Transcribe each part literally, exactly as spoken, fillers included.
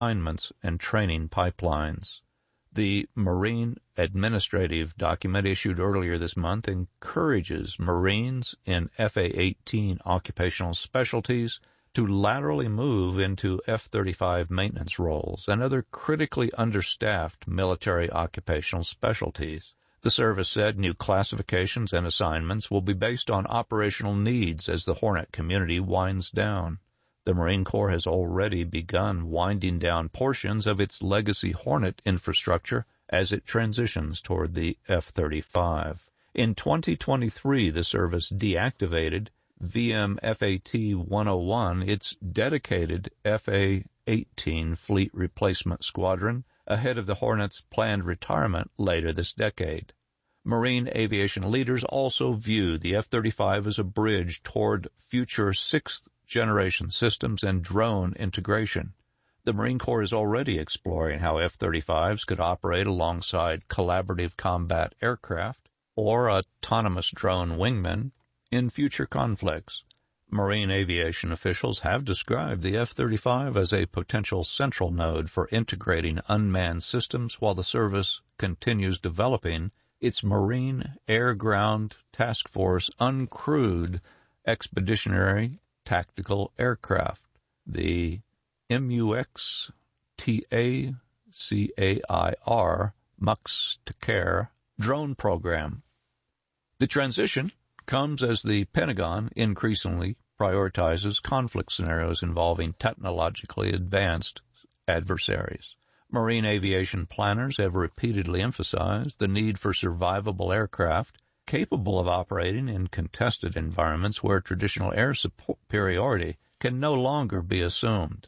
assignments and training pipelines. The Marine Administrative document issued earlier this month encourages Marines in F A eighteen occupational specialties to laterally move into F thirty-five maintenance roles and other critically understaffed military occupational specialties. The service said new classifications and assignments will be based on operational needs as the Hornet community winds down. The Marine Corps has already begun winding down portions of its legacy Hornet infrastructure as it transitions toward the F thirty-five. In twenty twenty-three, the service deactivated V M F A T one oh one, its dedicated F A eighteen Fleet Replacement Squadron, ahead of the Hornet's planned retirement later this decade. Marine aviation leaders also view the F thirty-five as a bridge toward future sixth-generation systems and drone integration. The Marine Corps is already exploring how F thirty-fives could operate alongside collaborative combat aircraft or autonomous drone wingmen in future conflicts. Marine aviation officials have described the F thirty-five as a potential central node for integrating unmanned systems while the service continues developing its Marine Air-Ground Task Force uncrewed expeditionary tactical aircraft, the M U X T A C A I R MUX-TACAIR drone program. The transition comes as the Pentagon increasingly prioritizes conflict scenarios involving technologically advanced adversaries. Marine aviation planners have repeatedly emphasized the need for survivable aircraft capable of operating in contested environments where traditional air superiority can no longer be assumed.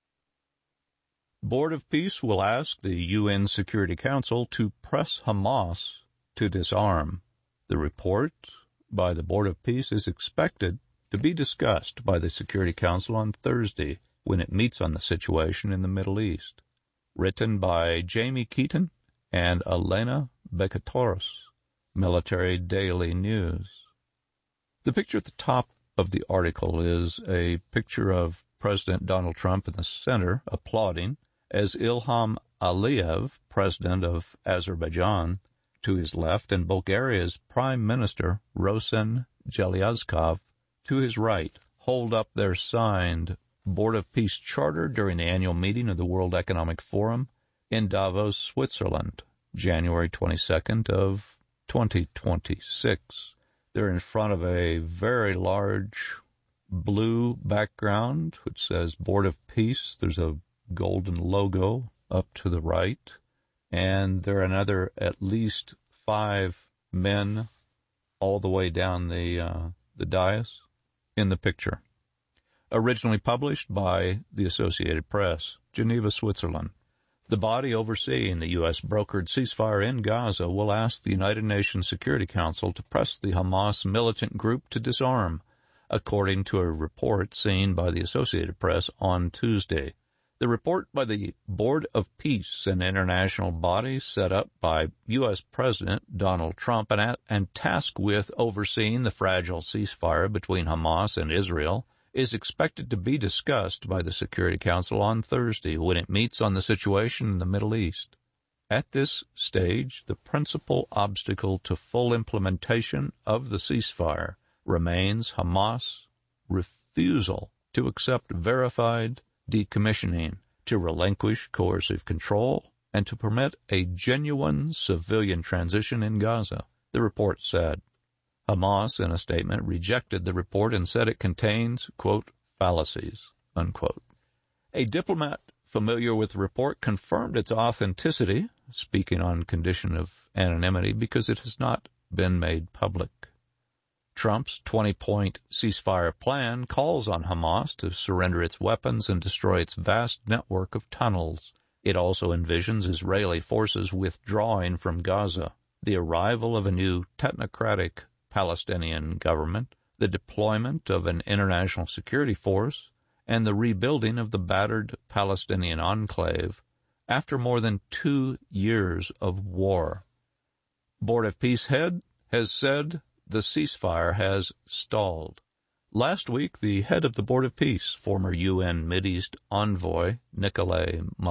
Board of Peace will ask the U N Security Council to press Hamas to disarm. The report by the Board of Peace is expected to be discussed by the Security Council on Thursday when it meets on the situation in the Middle East. Written by Jamie Keaton and Elena Bekatoris, Military Daily News. The picture at the top of the article is a picture of President Donald Trump in the center applauding as Ilham Aliyev, president of Azerbaijan, to his left, and Bulgaria's Prime Minister Rosen Zelyazkov to his right, hold up their signed Board of Peace charter during the annual meeting of the World Economic Forum in Davos, Switzerland, January twenty-second of twenty twenty-six. They're in front of a very large blue background which says Board of Peace. There's a golden logo up to the right, and there are another at least five men all the way down the uh, the dais in the picture. Originally published by the Associated Press, Geneva, Switzerland. The body overseeing the U S brokered ceasefire in Gaza will ask the United Nations Security Council to press the Hamas militant group to disarm, according to a report seen by the Associated Press on Tuesday. The report by the Board of Peace, an international body set up by U S President Donald Trump and, and tasked with overseeing the fragile ceasefire between Hamas and Israel, is expected to be discussed by the Security Council on Thursday when it meets on the situation in the Middle East. At this stage, the principal obstacle to full implementation of the ceasefire remains Hamas' refusal to accept verified decommissioning, to relinquish coercive control, and to permit a genuine civilian transition in Gaza, the report said. Hamas, in a statement, rejected the report and said it contains, quote, fallacies, unquote. A diplomat familiar with the report confirmed its authenticity, speaking on condition of anonymity because it has not been made public. Trump's twenty-point ceasefire plan calls on Hamas to surrender its weapons and destroy its vast network of tunnels. It also envisions Israeli forces withdrawing from Gaza, the arrival of a new technocratic Palestinian government, the deployment of an international security force, and the rebuilding of the battered Palestinian enclave after more than two years of war. Board of Peace head has said the ceasefire has stalled. Last week, the head of the Board of Peace, former U N Mideast envoy Nikolay